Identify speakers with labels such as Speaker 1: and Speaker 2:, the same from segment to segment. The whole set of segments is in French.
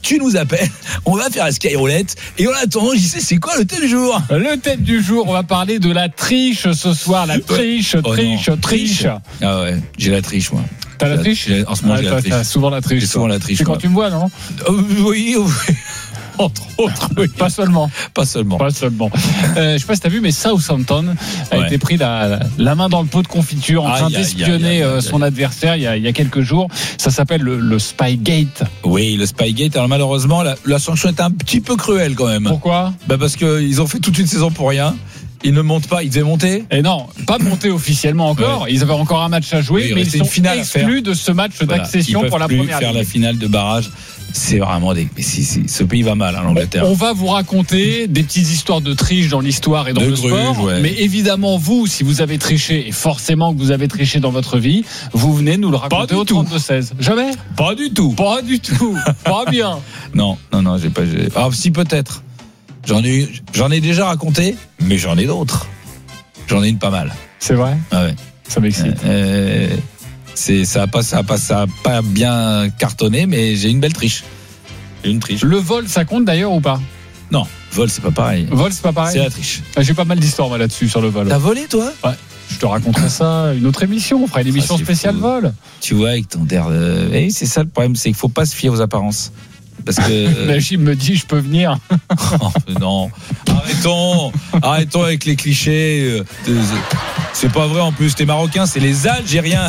Speaker 1: tu nous appelles, on va faire la Skyroulette. Et en attendant, j'y sais, c'est quoi le thème du jour?
Speaker 2: Le thème du jour, on va parler de la triche ce soir. La triche.
Speaker 1: Ah ouais, j'ai la triche, moi.
Speaker 2: T'as la triche?
Speaker 1: En ce moment, j'ai la triche.
Speaker 2: T'as souvent la triche.
Speaker 1: J'ai souvent la triche.
Speaker 2: C'est quand tu me vois, non?
Speaker 1: Oui. Entre autres, oui.
Speaker 2: Pas seulement.
Speaker 1: Je
Speaker 2: sais pas si t'as vu, mais Southampton a été pris la main dans le pot de confiture en train d'espionner son adversaire il y a quelques jours. Ça s'appelle le Spygate.
Speaker 1: Oui, le Spygate. Alors malheureusement, la sanction est un petit peu cruelle quand même.
Speaker 2: Pourquoi?
Speaker 1: Parce qu'ils ont fait toute une saison pour rien. Ils ne montent pas, ils devaient monter.
Speaker 2: Et non, pas monter officiellement encore. Ouais. Ils avaient encore un match à jouer, mais ils sont exclus de ce match d'accession pour la première ligue.
Speaker 1: Ils peuvent plus faire la finale de barrage. C'est vraiment ce pays va mal, l'Angleterre.
Speaker 2: On va vous raconter des petites histoires de triche dans l'histoire et dans le sport. Ouais. Mais évidemment, vous, si vous avez triché, et forcément que vous avez triché dans votre vie, vous venez nous le raconter au 32-16. Jamais?
Speaker 1: Pas du tout.
Speaker 2: Pas bien.
Speaker 1: Non, j'ai pas. Ah, si, peut-être. J'en ai déjà raconté, mais j'en ai d'autres. J'en ai une pas mal.
Speaker 2: C'est vrai?
Speaker 1: Ah ouais.
Speaker 2: Ça m'excite.
Speaker 1: Ça a pas bien cartonné, mais j'ai une belle triche.
Speaker 2: Le vol, ça compte d'ailleurs ou pas?
Speaker 1: Non, vol, c'est pas pareil. C'est la triche.
Speaker 2: J'ai pas mal d'histoires moi là-dessus sur le vol.
Speaker 1: T'as volé, toi?
Speaker 2: Ouais. Je te raconterai ça une autre émission. On fera une émission spéciale vol.
Speaker 1: Tu vois, avec ton air de... c'est ça le problème, c'est qu'il faut pas se fier aux apparences. Parce que
Speaker 2: Najib me dit je peux venir.
Speaker 1: Non, arrêtons avec les clichés. C'est pas vrai en plus. T'es marocain, c'est les Algériens.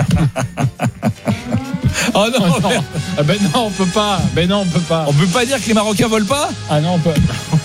Speaker 1: Oh non,
Speaker 2: non, on peut pas.
Speaker 1: On peut pas dire que les Marocains volent pas.
Speaker 2: Ah non, on peut.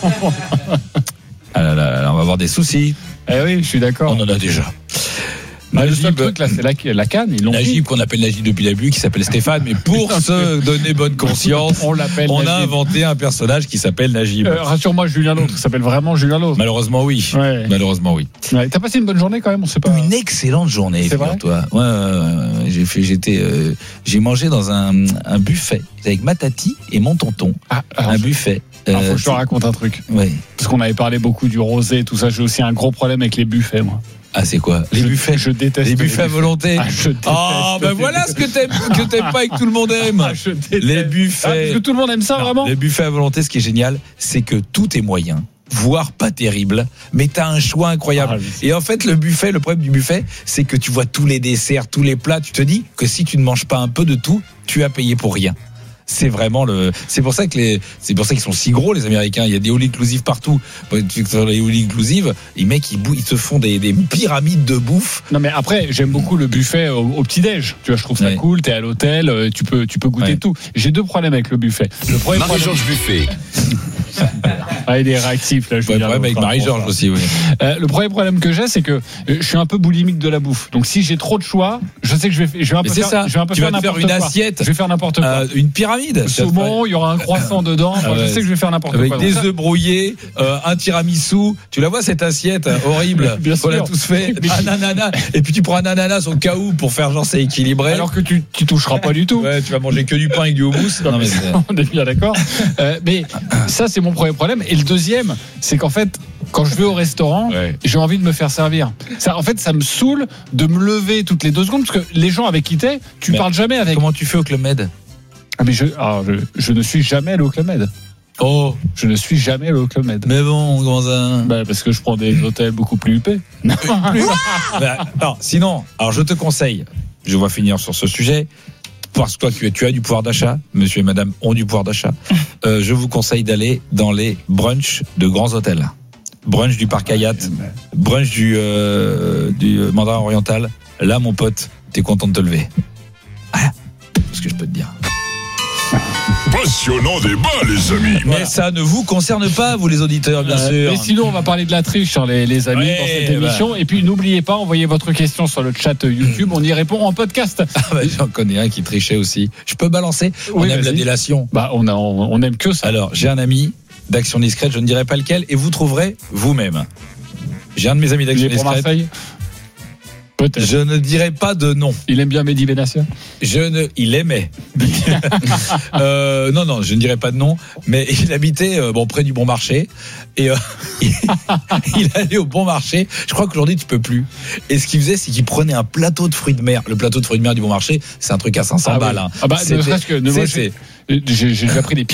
Speaker 1: Ah là, on va avoir des soucis.
Speaker 2: Eh oui, je suis d'accord.
Speaker 1: On en a déjà.
Speaker 2: Le seul truc là, c'est la canne.
Speaker 1: Najib, qu'on appelle Najib depuis le début, qui s'appelle Stéphane, mais pour se donner bonne conscience, on a inventé un personnage qui s'appelle Najib.
Speaker 2: Rassure-moi, Julien Lautre, il s'appelle vraiment Julien Lautre.
Speaker 1: Malheureusement, oui.
Speaker 2: Ouais.
Speaker 1: Ouais,
Speaker 2: t'as passé une bonne journée quand même, on sait pas.
Speaker 1: Une excellente journée, figure-toi. Ouais. J'ai mangé dans un buffet avec ma tati et mon tonton. Un buffet.
Speaker 2: Faut que je te raconte un truc.
Speaker 1: Ouais.
Speaker 2: Parce qu'on avait parlé beaucoup du rosé et tout ça. J'ai aussi un gros problème avec les buffets, moi.
Speaker 1: Ah, c'est quoi? Les buffets?
Speaker 2: Je déteste
Speaker 1: les buffets à volonté.
Speaker 2: Je déteste.
Speaker 1: Voilà ce que t'aimes pas et que tout le monde aime. Les buffets.
Speaker 2: Parce que tout le monde aime ça, vraiment?
Speaker 1: Les buffets à volonté, ce qui est génial, c'est que tout est moyen, voire pas terrible, mais t'as un choix incroyable. Et en fait, le problème du buffet, c'est que tu vois tous les desserts, tous les plats, tu te dis que si tu ne manges pas un peu de tout, tu as payé pour rien. C'est vraiment c'est pour ça qu'ils sont si gros, les Américains. Il y a des all inclusive partout. Sur les all inclusive, les mecs ils se font des pyramides de bouffe.
Speaker 2: Non mais après, j'aime beaucoup le buffet au petit-déj. Tu vois, je trouve ça cool. T'es à l'hôtel, tu peux goûter tout. J'ai deux problèmes avec le buffet. Le premier
Speaker 3: Marie-Georges Buffet.
Speaker 2: Il est réactif là.
Speaker 1: Le problème avec Marie-Georges aussi, oui.
Speaker 2: Le premier problème que j'ai, c'est que je suis un peu boulimique de la bouffe. Donc si j'ai trop de choix, je sais que je vais un peu faire
Speaker 1: une assiette.
Speaker 2: Je vais faire n'importe quoi.
Speaker 1: Une pyramide.
Speaker 2: Saumon, il y aura un croissant dedans. Je sais que je vais faire n'importe quoi.
Speaker 1: Avec des œufs brouillés, un tiramisu. Tu la vois cette assiette horrible qu'on a tous fait. Un ananas. Et puis tu prends un ananas au cas où pour faire genre c'est équilibré.
Speaker 2: Alors que tu toucheras pas du tout.
Speaker 1: Ouais, tu vas manger que du pain avec du houmous.
Speaker 2: Non mais on est bien d'accord. Mais ça c'est mon premier problème. Et le deuxième, c'est qu'en fait, quand je vais au restaurant, j'ai envie de me faire servir. Ça, en fait, ça me saoule de me lever toutes les 2 secondes parce que les gens avec qui tu parles jamais avec.
Speaker 1: Comment tu fais au Club Med?
Speaker 2: Mais je ne suis jamais allé au Club Med.
Speaker 1: Oh,
Speaker 2: je ne suis jamais allé au Club Med.
Speaker 1: Mais bon, comment ça?
Speaker 2: Parce que je prends des hôtels beaucoup plus huppés.
Speaker 1: Non, sinon, alors je te conseille, je vais finir sur ce sujet, parce que tu as du pouvoir d'achat, monsieur et madame ont du pouvoir d'achat, je vous conseille d'aller dans les brunchs de grands hôtels. Brunch du Parc Hyatt, brunch du Mandarin Oriental. Là, mon pote, t'es content de te lever. Ce que je peux te dire.
Speaker 3: Passionnant débat, les amis.
Speaker 1: Mais ça ne vous concerne pas, vous les auditeurs, bien sûr.
Speaker 2: Mais sinon, on va parler de la triche, les amis, dans cette émission. Et puis, n'oubliez pas, envoyez votre question sur le chat YouTube. On y répond en podcast.
Speaker 1: J'en connais un qui trichait aussi. Je peux balancer? On aime la délation.
Speaker 2: On aime que ça.
Speaker 1: Alors, j'ai un ami d'Action Discrète, je ne dirai pas lequel, et vous trouverez vous-même. J'ai un de mes amis d'Action Discrète.
Speaker 2: Pour Marseille? Peut-être.
Speaker 1: Je ne dirai pas de nom.
Speaker 2: Il aime bien Mehdi Benassia?
Speaker 1: Il aimait. Non, je ne dirai pas de nom, mais il habitait près du Bon Marché et il allait au Bon Marché. Je crois qu'aujourd'hui tu peux plus. Et ce qu'il faisait, c'est qu'il prenait un plateau de fruits de mer. Le plateau de fruits de mer du Bon Marché, c'est un truc à 500 balles.
Speaker 2: Ne serait-ce que j'ai déjà pris des